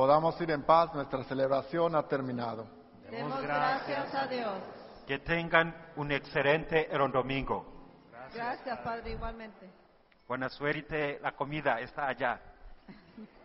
podamos ir en paz. Nuestra celebración ha terminado. Demos gracias a Dios. Que tengan un excelente domingo. Gracias, Padre, igualmente. Buena suerte, la comida está allá.